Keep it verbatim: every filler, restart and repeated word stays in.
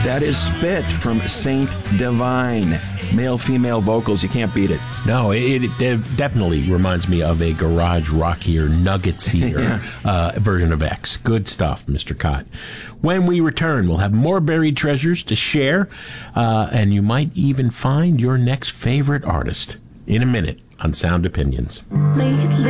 That is Spit from Saint Divine. Male-female vocals, you can't beat it. No, it, it de- definitely reminds me of a garage rockier, nuggets-ier Yeah. uh, version of X. Good stuff, Mister Cott. When we return, we'll have more buried treasures to share, uh, and you might even find your next favorite artist in a minute on Sound Opinions. Lately